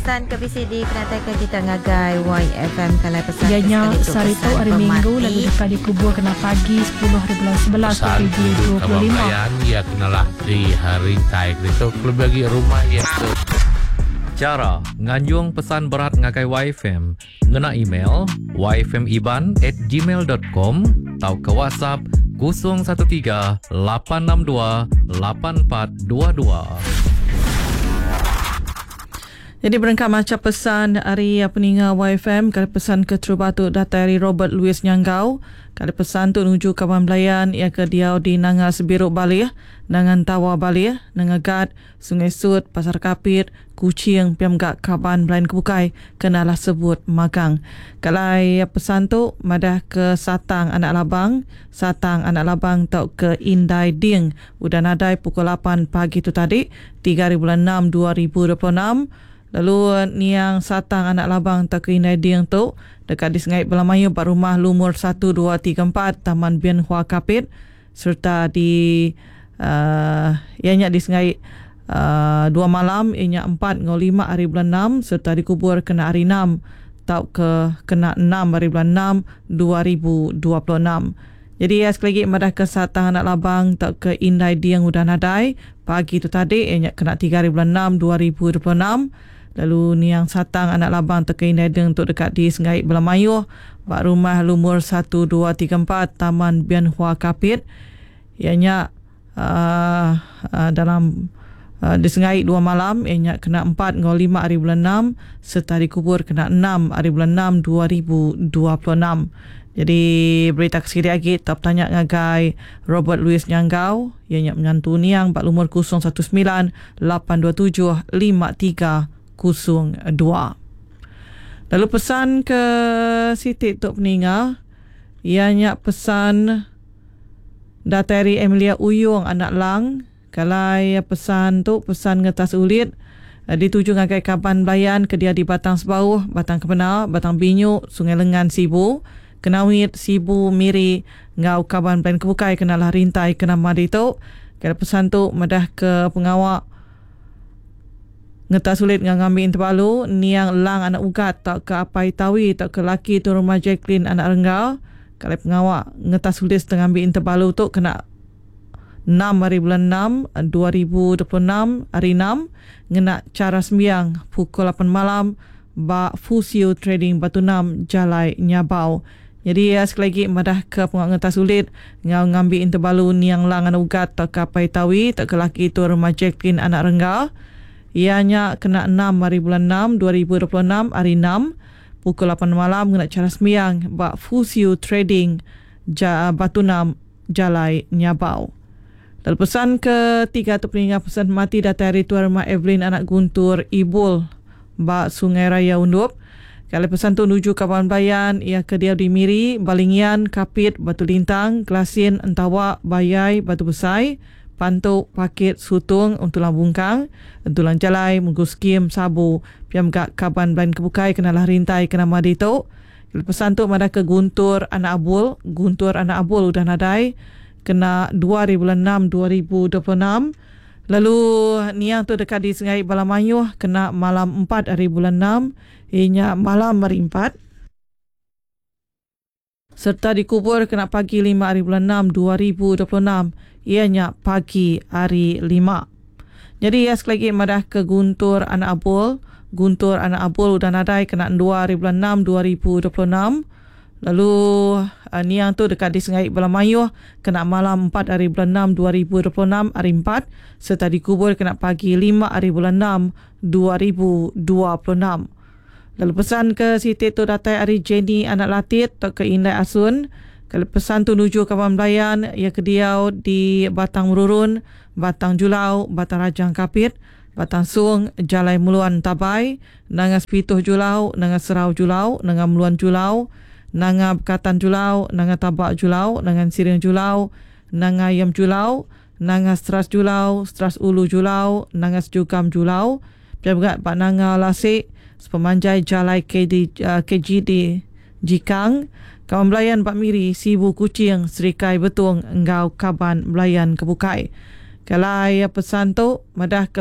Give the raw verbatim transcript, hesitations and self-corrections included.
pesan ke B C D penatakan kita ngagai Y F M kalau pesan ianya sarito hari Minggu lalu dekat dikubur kena pagi sepuluh hari bulan sebelas Pesan P G dua puluh lima ya kenalah di hari taik itu lebih bagi rumah ya tu. Cara nganjung pesan berat ngagai Y F M ngena email y f m iban at gmail dot com atau ke WhatsApp kosong satu tiga lapan enam dua lapan empat dua dua. Jadi berengkap macam pesan hari peninga Y F M, kalau pesan ke Trubatu data dari Robert Louis Nyanggau, kalau pesan tu menuju kawan belayan ia ke dia di Nangas Biruk Bali, Nangan Tawa Bali, Nangagat, Sungai Sud, Pasar Kapit, Kuching, Piamgak kawan belayan kebukai, kenalah sebut magang. Kalau ia pesan tu madah ke Satang Anak Labang, Satang Anak Labang tau ke Indai Ding, udah nadai pukul lapan pagi tu tadi, tiga bulan enam dua ribu dua puluh enam. Lalu ni yang Satang Anak Labang tak ke Indai Ding tu dekat di Sungai Belamayu bar rumah lumur satu dua tiga empat Taman Bien Hua Kapit, serta di uh, ianya di Sungai uh, dua malam ianya empat ngau lima hari bulan enam, serta dikubur kena hari enam tau ke kena enam hari bulan enam dua ribu dua puluh enam. Jadi ya, sekali lagi madah ke Satang Anak Labang tak ke Indai Ding udah nadai pagi tu tadi ianya kena tiga hari bulan enam dua ribu dua puluh enam. Lalu ni yang Satang Anak Labang tak ke Indai Ding untuk dekat di Sungai Belamayu bak rumah lumur satu dua tiga empat Taman Bien Hua Kapit, ianya uh, uh, dalam uh, di Sungai dua malam ianya kena empat ngau lima hari bulan enam, serta dikubur kena enam hari bulan enam dua ribu dua puluh enam. Jadi berita kesikit lagi tak tanya ngagai Robert Louis Nyanggau, ianya menyantuni yang bak lumur kosong satu sembilan lapan dua tujuh lima tiga kosong dua. Lalu pesan ke Siti Tok Peninga, ianya pesan datari Emilia Uyung Anak Lang. Kalau ia pesan tu pesan ngetas ulit dituju ngagai kaban belayan ke dia di Batang Sebauh, Batang Kebenar, Batang Binyu, Sungai Lengan Sibu, Kenawit, Sibu, Miri, ngau kaban belayan kebukai kenalah rintai kena madi tu. Kalau pesan tu madah ke pengawak ngetas sulit dengan ngambil interbalu ni yang lang anak ugat tak ke apai tawi tak ke laki tu rumah Jacqueline anak Renggau. Kalau pengawak ngetas sulit setengah ambil interbalu tu kena enam hari bulan enam dua ribu dua puluh enam hari enam ngena cara sembiang pukul lapan malam ba Fusio Trading Batu Enam Jalai Nyabau. Jadi ya, sekali lagi madah ke pengawak ngetas sulit ngau ngambil interbalu ni yang lang anak ugat tak ke apai tawi tak ke laki tu rumah Jacqueline anak Renggau. Ianya kena enam hari bulan enam dua ribu dua puluh enam hari enam pukul lapan malam kena cara sembiang bak Fusio Trading ja, Batu Enam Jalai Nyabau. Lalu pesan ketiga tu peningat pesan mati datari tuan rumah Evelyn anak Guntur Ibul bak Sungai Raya Undup. Kalau pesan tu menuju kawan bayan ia ke dia di Miri, Balingian, Kapit, Batu Lintang, Kelasin, Entawa, Bayai, Batu Besai, Pantuk, Pakit, Sutung, Untulang Bungkang, Untulang Jalai, Munggus Kim, Sabu, Piamgak kaban belayan kebukai kenalah rintai kena madi tu. Pesan tu madah ke Guntur Anak Abul, Guntur Anak Abul udah nadai kena dua hari bulan enam dua ribu dua puluh enam. Lalu niang tu dekat di Sungai Belamayu kena malam empat hari bulan enam, ianya malam hari empat. Serta dikubur kena pagi lima hari bulan enam dua ribu dua puluh enam, ianya pagi hari lima. Jadi ya, sekali lagi madah ke Guntur Anak Abul, Guntur Anak Abul udah nadai kena dua hari bulan enam dua ribu dua puluh enam. Lalu uh, niang tu dekat di Sungai Belamayu kena malam empat hari bulan enam dua ribu dua puluh enam hari empat, serta dikubur kena pagi lima hari bulan enam dua ribu dua puluh enam. Lalu pesan ke Siti tu datai hari Jenny Anak Latit tak ke Indai Asun. Kalau pesan tu nuju kawan belayan ia ke diau di Batang Merurun, Batang Julau, Batang Rajang Kapit, Batang Sung, Jalai Muluan Tabai, Nangas Pituh Julau, Nangas Serau Julau, Nangas Muluan Julau, Nanga Bekatan Julau, Nanga Tabak Julau, Nangan Siring Julau, Nanga Yam Julau, Nanga Stras Julau, Stras Ulu Julau, Nanga Sejukam Julau, Piagat Pak Nanga Lasik, Sepemanjai Jalai K D, uh, K G D Jikang, kawan belayan Pak Miri, Sibu Kucing, Serikai Betung, Engau Kaban Belayan Kebukai. Kalau pesan tu madah ke